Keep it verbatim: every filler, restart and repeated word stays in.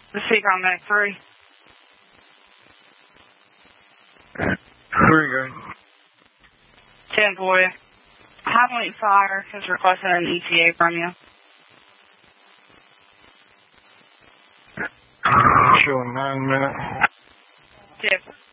The speaker on Medic three. Where are you going? ten boy. Highway Fire has requested an E T A from you. Sure, nine minutes. Tip.